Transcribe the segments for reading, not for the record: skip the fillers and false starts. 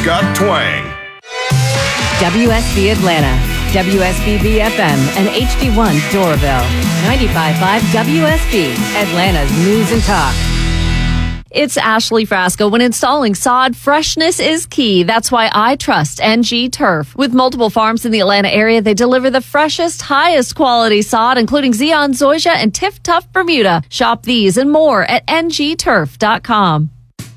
got twang. WSB Atlanta, WSBB FM, and HD1 Doraville. 95.5 WSB, Atlanta's News and Talk. It's Ashley Frasco. When installing sod, freshness is key. That's why I trust NG Turf. With multiple farms in the Atlanta area, they deliver the freshest, highest quality sod, including Zeon Zoysia and Tiff Tough Bermuda. Shop these and more at ngturf.com.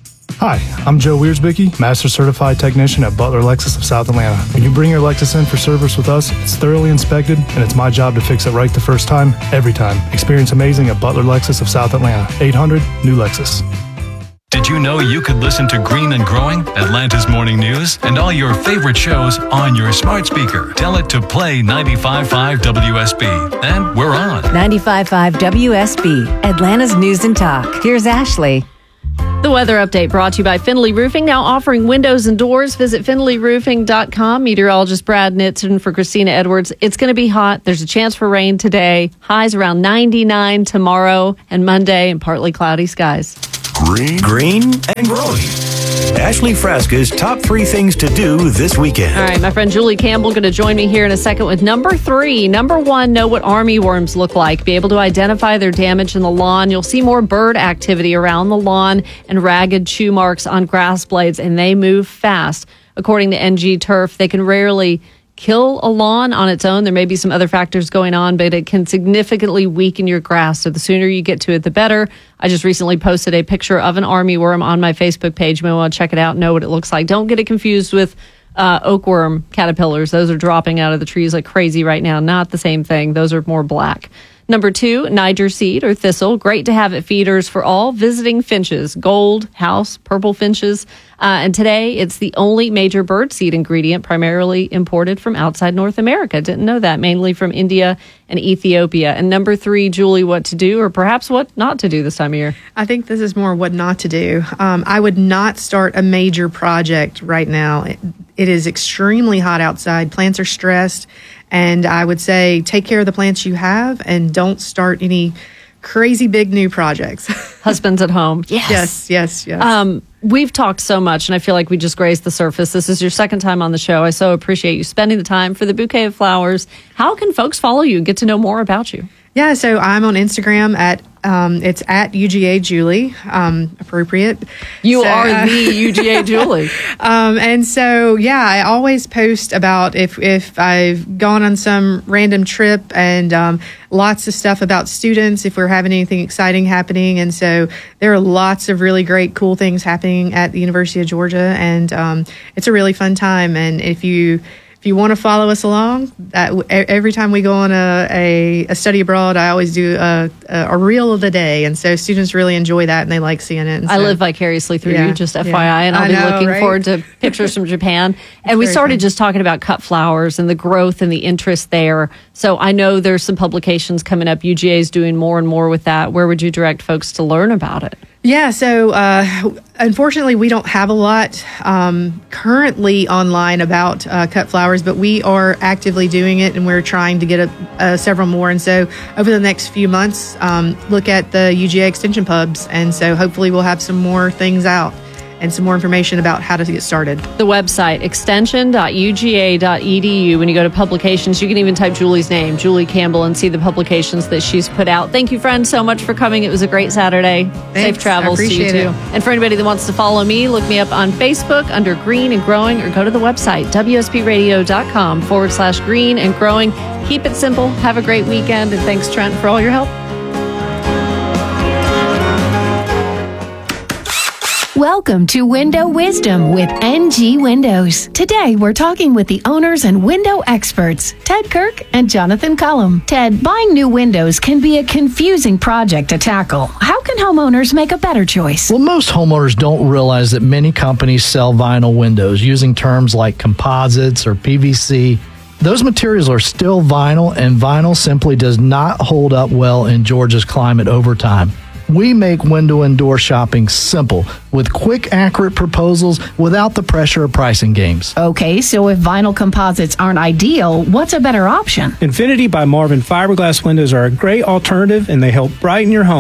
Hi, I'm Joe Wiersbicky, Master Certified Technician at Butler Lexus of South Atlanta. When you bring your Lexus in for service with us, it's thoroughly inspected, and it's my job to fix it right the first time, every time. Experience amazing at Butler Lexus of South Atlanta. 800 New Lexus. Did you know you could listen to Green and Growing, Atlanta's morning news, and all your favorite shows on your smart speaker? Tell it to play 95.5 WSB. And we're on. 95.5 WSB, Atlanta's News and Talk. Here's Ashley. The weather update brought to you by Finley Roofing, now offering windows and doors. Visit finleyroofing.com. Meteorologist Brad Nitzen for Christina Edwards. It's going to be hot. There's a chance for rain today. Highs around 99 tomorrow and Monday, and partly cloudy skies. Green and Growing. Ashley Frasca's top 3 things to do this weekend. All right, my friend Julie Campbell going to join me here in a second with number 3. Number 1, know what army worms look like. Be able to identify their damage in the lawn. You'll see more bird activity around the lawn and ragged chew marks on grass blades, and they move fast. According to NG Turf, they can rarely kill a lawn on its own. There may be some other factors going on, but it can significantly weaken your grass. So the sooner you get to it, the better. I just recently posted a picture of an army worm on my Facebook page. You may want to check it out and know what it looks like. Don't get it confused with oakworm caterpillars. Those are dropping out of the trees like crazy right now. Not the same thing. Those are more black. Number 2, Niger seed or thistle. Great to have at feeders for all visiting finches. Gold, house, purple finches. And today, it's the only major bird seed ingredient primarily imported from outside North America. Didn't know that. Mainly from India and Ethiopia. And number 3, Julie, what to do or perhaps what not to do this time of year? I think this is more what not to do. I would not start a major project right now. It is extremely hot outside. Plants are stressed. And I would say take care of the plants you have and don't start any crazy big new projects. Husbands at home. Yes. We've talked so much, and I feel like we just grazed the surface. This is your second time on the show. I so appreciate you spending the time for the bouquet of flowers. How can folks follow you and get to know more about you? Yeah, so I'm on Instagram it's at UGA Julie, appropriate. You are the UGA Julie. And so, yeah, I always post about if I've gone on some random trip and lots of stuff about students, if we're having anything exciting happening. And so there are lots of really great, cool things happening at the University of Georgia. And it's a really fun time. And if you want to follow us along, every time we go on a study abroad, I always do a reel of the day. And so students really enjoy that and they like seeing it. And I live vicariously through you, just FYI. And I'll be looking forward to pictures from Japan. And we started just talking about cut flowers and the growth and the interest there. So I know there's some publications coming up. UGA is doing more and more with that. Where would you direct folks to learn about it? Yeah, so unfortunately, we don't have a lot currently online about cut flowers, but we are actively doing it, and we're trying to get several more. And so over the next few months, look at the UGA Extension pubs, and so hopefully we'll have some more things out and some more information about how to get started. The website, extension.uga.edu. When you go to publications, you can even type Julie's name, Julie Campbell, and see the publications that she's put out. Thank you, friends, so much for coming. It was a great Saturday. Thanks. Safe travels to you, too. And for anybody that wants to follow me, look me up on Facebook under Green and Growing, or go to the website, WSBradio.com/Green and Growing. Keep it simple. Have a great weekend. And thanks, Trent, for all your help. Welcome to Window Wisdom with NG Windows. Today, we're talking with the owners and window experts, Ted Kirk and Jonathan Cullum. Ted, buying new windows can be a confusing project to tackle. How can homeowners make a better choice? Well, most homeowners don't realize that many companies sell vinyl windows using terms like composites or PVC. Those materials are still vinyl, and vinyl simply does not hold up well in Georgia's climate over time. We make window and door shopping simple with quick, accurate proposals without the pressure of pricing games. Okay, so if vinyl composites aren't ideal, what's a better option? Infinity by Marvin fiberglass windows are a great alternative, and they help brighten your home.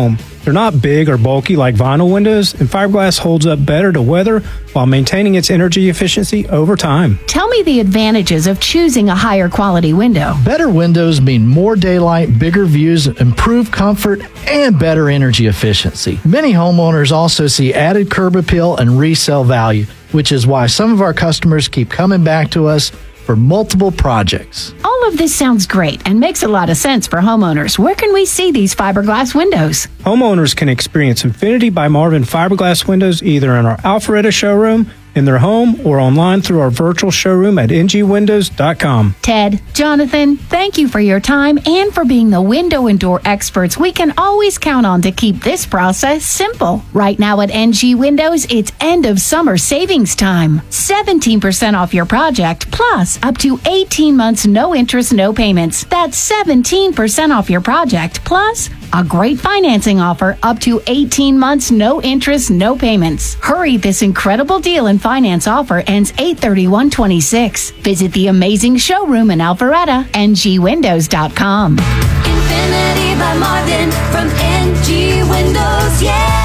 They're not big or bulky like vinyl windows, and fiberglass holds up better to weather while maintaining its energy efficiency over time. Tell me the advantages of choosing a higher quality window. Better windows mean more daylight, bigger views, improved comfort, and better energy efficiency. Many homeowners also see added curb appeal and resale value, which is why some of our customers keep coming back to us for multiple projects. All of this sounds great and makes a lot of sense for homeowners. Where can we see these fiberglass windows? Homeowners can experience Infinity by Marvin fiberglass windows either in our Alpharetta showroom, in their home, or online through our virtual showroom at ngwindows.com. Ted, Jonathan, thank you for your time and for being the window and door experts we can always count on to keep this process simple. Right now at NG Windows, it's end of summer savings time. 17% off your project, plus up to 18 months no interest, no payments. That's 17% off your project, plus a great financing offer up to 18 months, no interest, no payments. Hurry, this incredible deal and finance offer ends 8/31/26. Visit the amazing showroom in Alpharetta, ngwindows.com. Infinity by Marvin from NG Windows, yeah!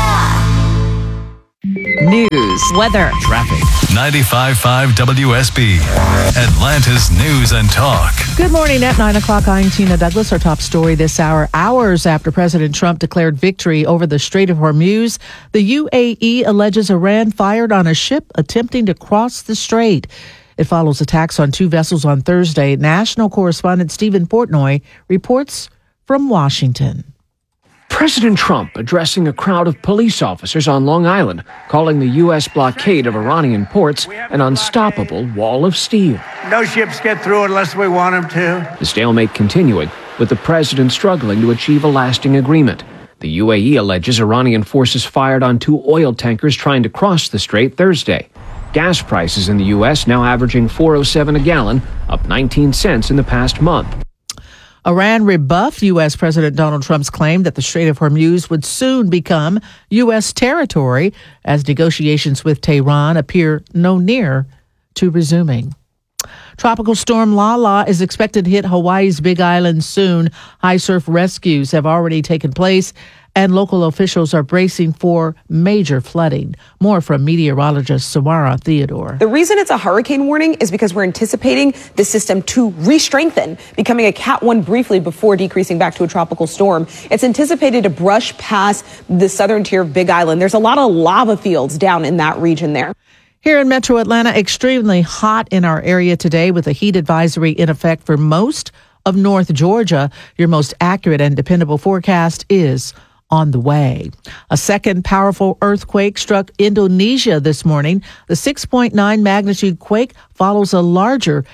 News, weather, Traffic. 95.5 WSB. Atlanta's News and Talk. Good morning. At 9 o'clock, I'm Tina Douglas. Our top story this hour. Hours after President Trump declared victory over the Strait of Hormuz, the UAE alleges Iran fired on a ship attempting to cross the strait. It follows attacks on two vessels on Thursday. National correspondent Stephen Portnoy reports from Washington. President Trump addressing a crowd of police officers on Long Island, calling the U.S. blockade of Iranian ports an unstoppable wall of steel. No ships get through unless we want them to. The stalemate continuing, with the president struggling to achieve a lasting agreement. The UAE alleges Iranian forces fired on two oil tankers trying to cross the strait Thursday. Gas prices in the U.S. now averaging $4.07 a gallon, up 19 cents in the past month. Iran rebuffed U.S. President Donald Trump's claim that the Strait of Hormuz would soon become U.S. territory as negotiations with Tehran appear no near to resuming. Tropical storm Lala is expected to hit Hawaii's Big Island soon. High surf rescues have already taken place, and local officials are bracing for major flooding. More from meteorologist Samara Theodore. The reason it's a hurricane warning is because we're anticipating the system to re-strengthen, becoming a Cat 1 briefly before decreasing back to a tropical storm. It's anticipated to brush past the southern tier of Big Island. There's a lot of lava fields down in that region there. Here in Metro Atlanta, extremely hot in our area today with a heat advisory in effect for most of North Georgia. Your most accurate and dependable forecast is on the way. A second powerful earthquake struck Indonesia this morning. The 6.9 magnitude quake follows a larger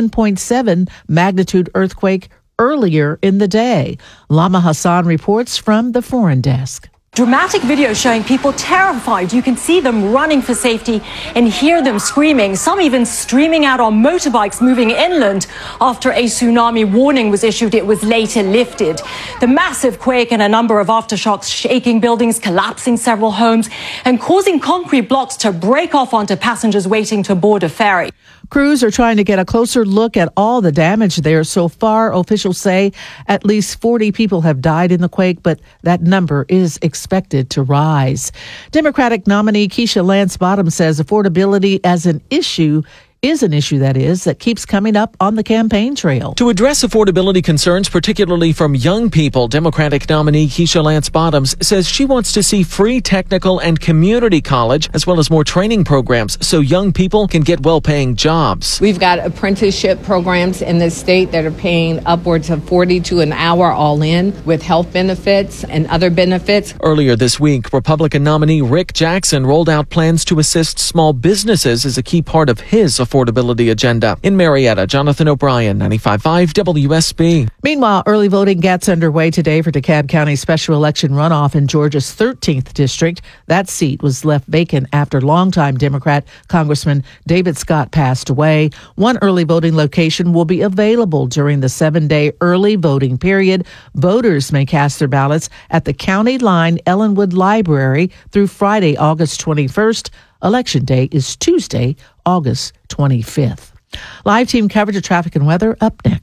7.7 magnitude earthquake earlier in the day. Lama Hassan reports from the Foreign Desk. Dramatic video showing people terrified. You can see them running for safety and hear them screaming, some even streaming out on motorbikes moving inland. After a tsunami warning was issued, it was later lifted. The massive quake and a number of aftershocks shaking buildings, collapsing several homes, and causing concrete blocks to break off onto passengers waiting to board a ferry. Crews are trying to get a closer look at all the damage there. So far, officials say at least 40 people have died in the quake, but that number is expected to rise. Democratic nominee Keisha Lance Bottoms says affordability as an issue is an issue that keeps coming up on the campaign trail. To address affordability concerns, particularly from young people, Democratic nominee Keisha Lance Bottoms says she wants to see free technical and community college, as well as more training programs so young people can get well-paying jobs. We've got apprenticeship programs in this state that are paying upwards of $42 an hour all in, with health benefits and other benefits. Earlier this week, Republican nominee Rick Jackson rolled out plans to assist small businesses as a key part of his affordability agenda. In Marietta, Jonathan O'Brien, 95.5 WSB. Meanwhile, early voting gets underway today for DeKalb County's special election runoff in Georgia's 13th district. That seat was left vacant after longtime Democrat Congressman David Scott passed away. One early voting location will be available during the 7-day early voting period. Voters may cast their ballots at the County Line Ellenwood Library through Friday, August 21st. Election Day is Tuesday, August 25th. Live team coverage of traffic and weather up next.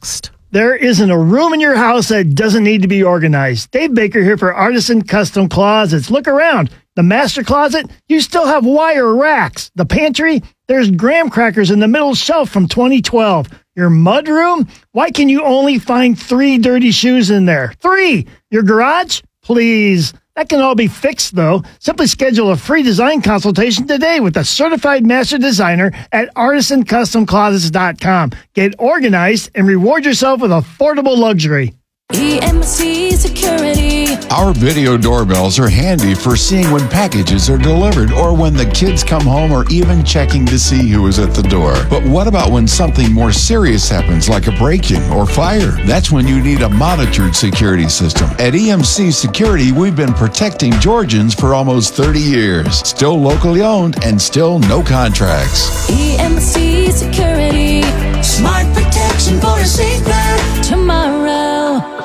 There isn't a room in your house that doesn't need to be organized. Dave Baker here for Artisan Custom Closets. Look around. The master closet, you still have wire racks. The pantry, there's graham crackers in the middle shelf from 2012. Your mud room, why can you only find 3 dirty shoes in there? 3! Your garage? Please. That can all be fixed, though. Simply schedule a free design consultation today with a certified master designer at artisancustomclosets.com. Get organized and reward yourself with affordable luxury. EMC Security. Our video doorbells are handy for seeing when packages are delivered or when the kids come home or even checking to see who is at the door. But what about when something more serious happens, like a break-in or fire? That's when you need a monitored security system. At EMC Security, we've been protecting Georgians for almost 30 years. Still locally owned and still no contracts. EMC Security. Smart protection for a safer tomorrow.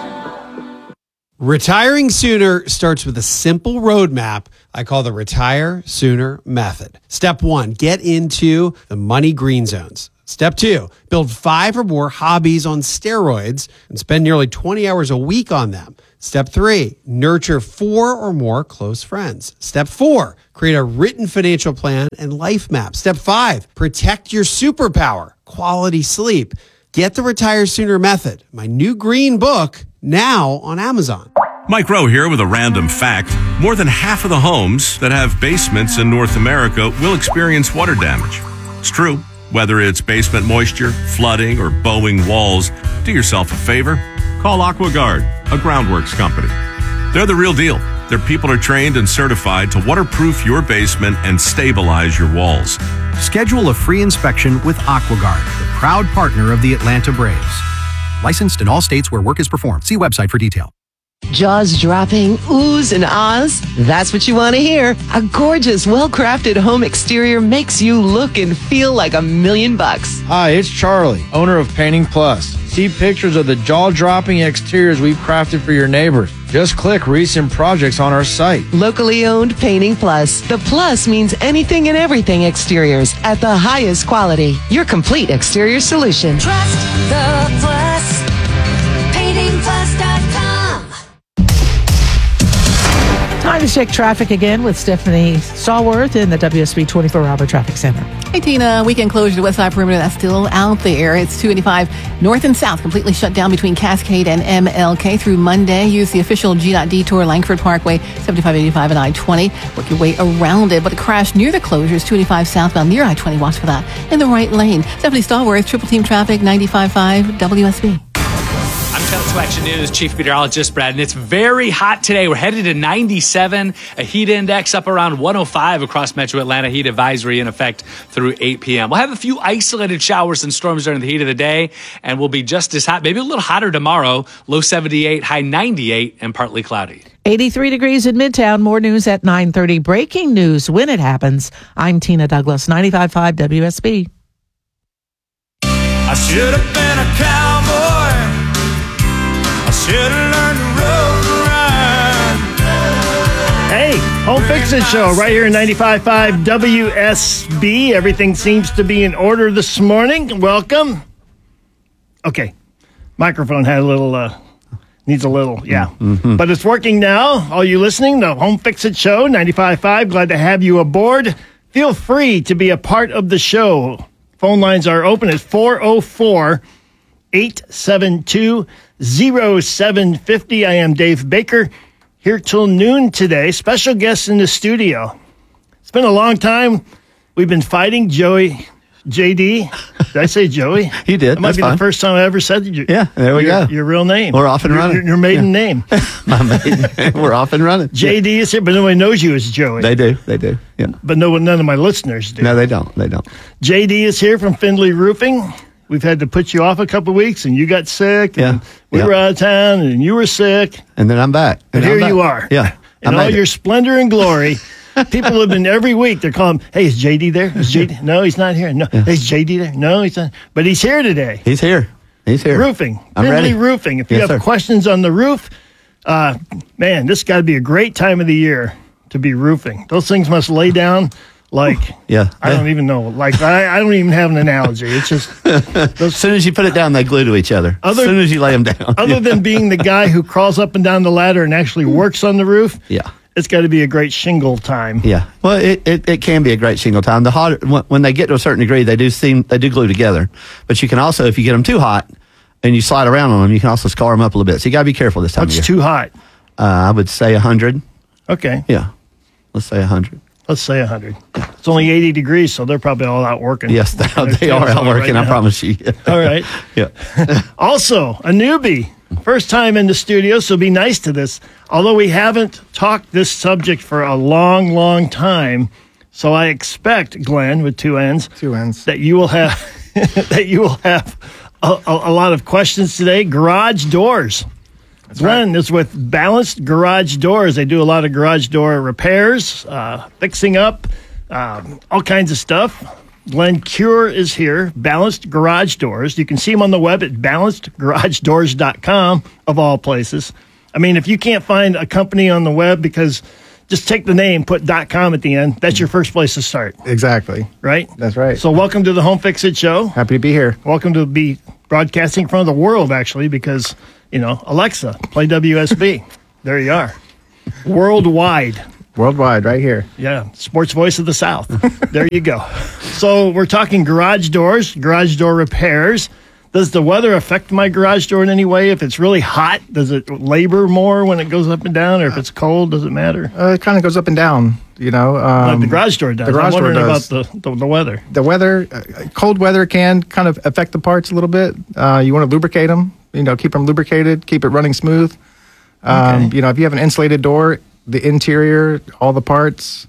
Retiring sooner starts with a simple roadmap I call the Retire Sooner Method. Step 1, get into the money green zones. Step 2, build 5 or more hobbies on steroids and spend nearly 20 hours a week on them. Step 3, nurture 4 or more close friends. Step 4, create a written financial plan and life map. Step 5, protect your superpower, quality sleep. Get the Retire Sooner Method, my new green book, now on Amazon. Mike Rowe here with a random fact. More than half of the homes that have basements in North America will experience water damage. It's true. Whether it's basement moisture, flooding, or bowing walls, do yourself a favor. Call AquaGuard, a groundworks company. They're the real deal. Their people are trained and certified to waterproof your basement and stabilize your walls. Schedule a free inspection with AquaGuard, the proud partner of the Atlanta Braves. Licensed in all states where work is performed. See website for detail. Jaws dropping, oohs and ahs? That's what you want to hear. A gorgeous, well-crafted home exterior makes you look and feel like $1 million. Hi, it's Charlie, owner of Painting Plus. See pictures of the jaw-dropping exteriors we've crafted for your neighbors. Just click recent projects on our site. Locally owned Painting Plus. The plus means anything and everything exteriors at the highest quality. Your complete exterior solution. Trust the Plus. PaintingPlus.com. Time to check traffic again with Stephanie Stallworth in the WSB 24-hour traffic center. Hey, Tina. Weekend closure to West Side Perimeter. That's still out there. It's 285 north and south, completely shut down between Cascade and MLK through Monday. Use the official GDOT detour, Langford Parkway, 7585 and I-20. Work your way around it. But a crash near the closure is 285 southbound near I-20. Watch for that in the right lane. Stephanie Stallworth, Triple Team Traffic, 95.5 WSB. I'm Channel 2 Action News Chief Meteorologist Brad, and it's very hot today. We're headed to 97, a heat index up around 105 across Metro Atlanta. Heat advisory in effect through 8 p.m. We'll have a few isolated showers and storms during the heat of the day, and we'll be just as hot, maybe a little hotter tomorrow. Low 78, high 98, and partly cloudy. 83 degrees in Midtown. More news at 9:30. Breaking news when it happens. I'm Tina Douglas, 95.5 WSB. I should have been a cowboy. Should have learned to rope ride. Hey, Home Fix-It Show right here in 95.5 WSB. Everything seems to be in order this morning. Welcome. Okay, microphone had a little, needs a little, yeah. Mm-hmm. But it's working now. All you listening, the Home Fix-It Show, 95.5. Glad to have you aboard. Feel free to be a part of the show. Phone lines are open at 404-872-0750. I am Dave Baker, here till noon today. Special guest in the studio. It's been a long time. We've been fighting JD. Did I say Joey? You did. It might That's be fine. the first time I ever said you. Yeah, there we go. Your real name. We're off and running. Your maiden name. My maiden. We're off and running. JD is here, but nobody knows you as Joey. They do. Yeah. But none of my listeners do. No, they don't. JD is here from Findlay Roofing. We've had to put you off a couple of weeks, and you got sick. Yeah. And we were out of town, and you were sick. And then I'm back. And here you are. Yeah. In all your splendor and glory. People have been every week. They're calling, hey, is JD there? Is JD? No, he's not here. No, is JD there? No, he's not. But he's here today. He's here. Roofing. I'm Findlay ready. Roofing. If you Yes, have sir. questions on the roof, man, this got to be a great time of the year to be roofing. Those things must lay down Like, Yeah. I don't even know. Like, I don't even have an analogy. It's just As soon as you put it down, they glue to each other. As soon as you lay them down. other than being the guy who crawls up and down the ladder and actually works on the roof. Yeah. It's got to be a great shingle time. Yeah. Well, it can be a great shingle time. The hotter, when they get to a certain degree, they do glue together. But you can also, if you get them too hot and you slide around on them, you can also scar them up a little bit. So you got to be careful this time of year. What's too hot? I would say 100. Okay. Yeah. Let's say 100. Let's say 100. It's only 80 degrees, so they're probably all out working. Yes, they are out working, I promise you. All right. Yeah. Also, a newbie. First time in the studio, so be nice to this. Although we haven't talked this subject for a long, long time, so I expect, Glenn, with two N's, that you will have a lot of questions today. Garage doors. Glenn is with Balanced Garage Doors. They do a lot of garage door repairs, fixing up, all kinds of stuff. Glenn Cure is here, Balanced Garage Doors. You can see him on the web at balancedgaragedoors.com, of all places. I mean, if you can't find a company on the web, because just take the name, put .com at the end, that's your first place to start. Exactly. Right? That's right. So welcome to the Home Fix It Show. Happy to be here. Welcome to be broadcasting in front of the world, actually, because, Alexa, play WSB. There you are. Worldwide. Worldwide, right here. Yeah, sports voice of the South. There you go. So we're talking garage doors, garage door repairs. Does the weather affect my garage door in any way? If it's really hot, does it labor more when it goes up and down? Or if it's cold, does it matter? It kind of goes up and down, Like the garage door does. The garage door does. About the weather. The weather, cold weather can kind of affect the parts a little bit. You want to lubricate them, keep them lubricated, keep it running smooth. Okay. If you have an insulated door, the interior, all the parts,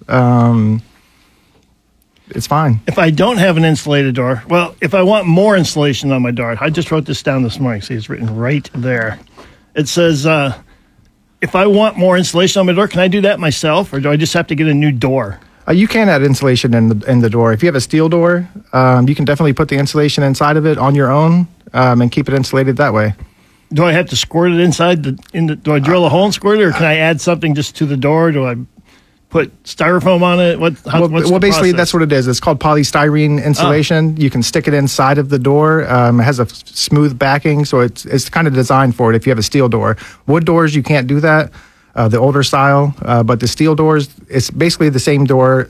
it's fine. If I don't have an insulated door, if I want more insulation on my door, I just wrote this down this morning. See, it's written right there. It says, if I want more insulation on my door, can I do that myself, or do I just have to get a new door? You can add insulation in the door. If you have a steel door, you can definitely put the insulation inside of it on your own and keep it insulated that way. Do I have to squirt it inside? Do I drill a hole and squirt it, or can I add something just to the door? Do I put styrofoam on it? What's the basically, process? that's what it is. It's called polystyrene insulation. You can stick it inside of the door. It has a smooth backing, so it's kind of designed for it if you have a steel door. Wood doors, you can't do that, the older style, but the steel doors, it's basically the same door.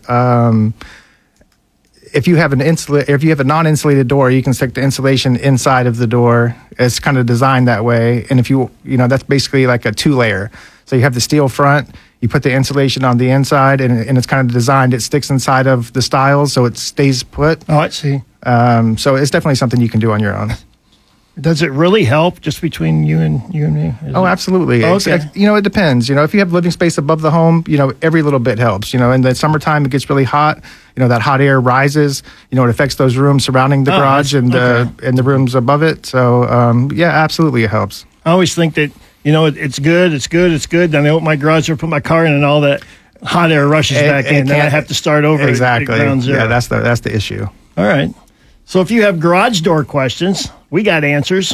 If you have a non-insulated door, you can stick the insulation inside of the door. It's kind of designed that way. And if that's basically like a 2-layer. So you have the steel front, you put the insulation on the inside, and it's kind of designed. It sticks inside of the stiles, so it stays put. Oh, I see. So it's definitely something you can do on your own. Does it really help just between you and me? Absolutely. Okay. It depends. If you have living space above the home, every little bit helps. In the summertime, it gets really hot. That hot air rises. It affects those rooms surrounding the garage and the rooms above it. So, absolutely, it helps. I always think that, it's good. Then I open my garage door, put my car in, and all that hot air rushes back in. Then I have to start over Exactly. at ground zero. Yeah, that's the issue. All right. So if you have garage door questions, we got answers.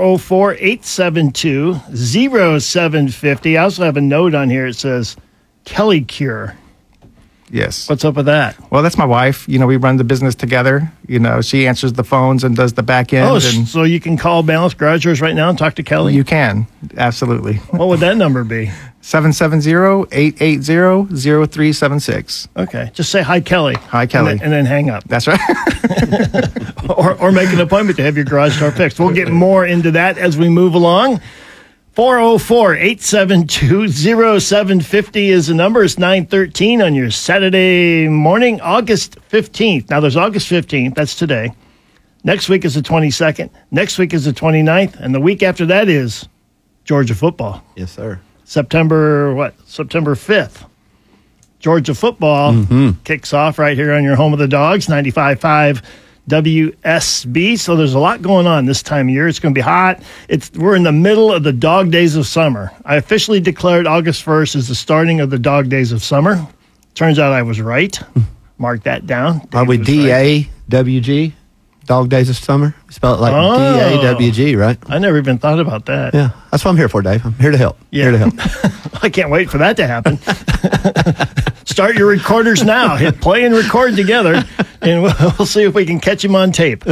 404-872-0750. I also have a note on here. It says Kelly Cure. Yes. What's up with that? Well, that's my wife. We run the business together. She answers the phones and does the back end. Oh, so you can call Balanced Garage Doors right now and talk to Kelly? You can. Absolutely. What would that number be? 770-880-0376. Okay. Just say, hi, Kelly. Hi, Kelly. And then hang up. That's right. or make an appointment to have your garage door fixed. We'll get more into that as we move along. 404-872-0750 is the number. It's 9:13 on your Saturday morning, August 15th. Now, there's August 15th. That's today. Next week is the 22nd. Next week is the 29th. And the week after that is Georgia football. Yes, sir. September 5th. Georgia football kicks off right here on your home of the Dogs, 95.5 WSB. So there's a lot going on this time of year. It's going to be hot. We're in the middle of the dog days of summer. I officially declared August 1st as the starting of the dog days of summer. Turns out I was right. Mark that down. Are we DAWG? Dog Days of Summer? Spell it like DAWG, right? I never even thought about that. Yeah, that's what I'm here for, Dave. I'm here to help. Yeah. Here to help. I can't wait for that to happen. Start your recorders now. Hit play and record together, and we'll see if we can catch him on tape.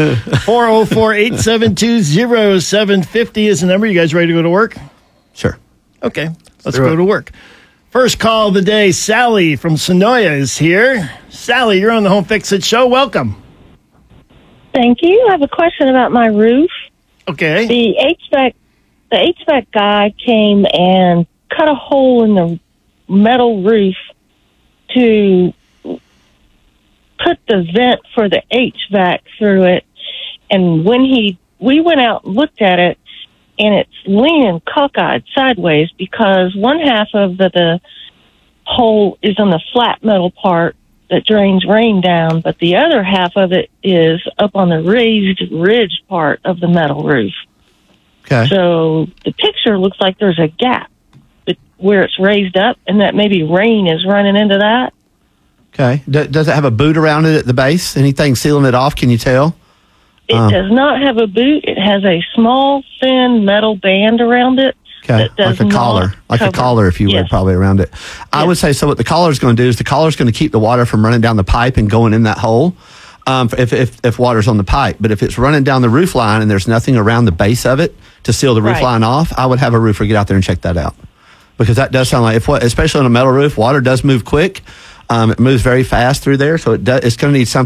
404-872-0750 is the number. You guys ready to go to work? Sure. Okay, let's go to work. First call of the day, Sally from Sonoya is here. Sally, you're on the Home Fix-It Show. Welcome. Thank you. I have a question about my roof. Okay. The HVAC guy came and cut a hole in the metal roof to put the vent for the HVAC through it. And when we went out and looked at it, and it's leaning cockeyed sideways because one half of the hole is on the flat metal part that drains rain down, but the other half of it is up on the raised ridge part of the metal roof. Okay. So the picture looks like there's a gap where it's raised up, and that maybe rain is running into that. Okay. Does it have a boot around it at the base? Anything sealing it off? Can you tell? It does not have a boot. It has a small, thin metal band around it. Okay, like a collar, if you would, probably around it. I would say, so what the collar is going to do is the collar is going to keep the water from running down the pipe and going in that hole if water's on the pipe. But if it's running down the roof line and there's nothing around the base of it to seal the roof line off, I would have a roofer get out there and check that out. Because that does sound like, especially on a metal roof, water does move quick. It moves very fast through there, so it's going to need something